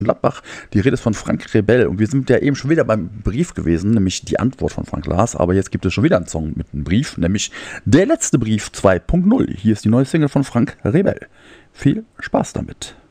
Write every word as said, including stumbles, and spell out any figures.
Gladbach. Die Rede ist von Frank Rebell. Und wir sind ja eben schon wieder beim Brief gewesen, nämlich die Antwort von Frank Lars. Aber jetzt gibt es schon wieder einen Song mit einem Brief, nämlich Der letzte Brief zwei Punkt null. Hier ist die neue Single von Frank Rebell. Viel Spaß damit.